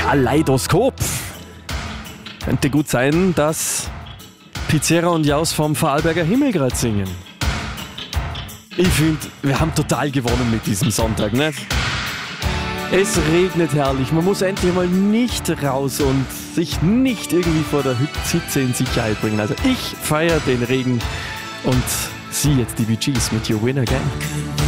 Kaleidoskop. Könnte gut sein, dass Pizzerra und Jaus vom Vorarlberger Himmel gerade singen. Ich finde, wir haben total gewonnen mit diesem Sonntag, nicht? Es regnet herrlich, man muss endlich mal nicht raus und sich nicht irgendwie vor der Hitze in Sicherheit bringen. Also ich feiere den Regen und Sie jetzt die Bee Gees mit You Win Again.